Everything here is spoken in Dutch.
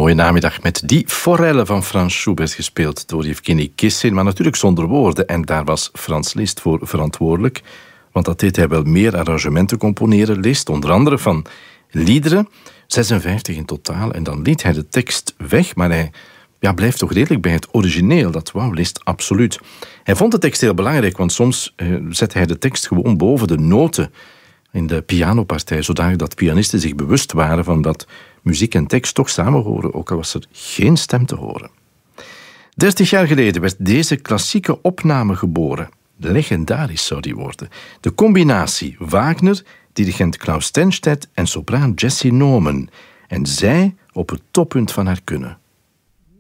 mooie namiddag met die forelle van Franz Schubert, gespeeld door Yevgeny Kissin, maar natuurlijk zonder woorden. En daar was Franz Liszt voor verantwoordelijk, want dat deed hij wel meer arrangementen componeren. Liszt, onder andere van liederen, 56 in totaal. En dan liet hij de tekst weg, maar hij blijft toch redelijk bij het origineel. Dat wou Liszt absoluut. Hij vond de tekst heel belangrijk, want soms zette hij de tekst gewoon boven de noten in de pianopartij, zodanig dat pianisten zich bewust waren van dat muziek en tekst toch samen horen, ook al was er geen stem te horen. 30 jaar geleden werd deze klassieke opname geboren. Legendarisch zou die worden. De combinatie Wagner, dirigent Klaus Tenstedt en sopraan Jessie Norman. En zij op het toppunt van haar kunnen.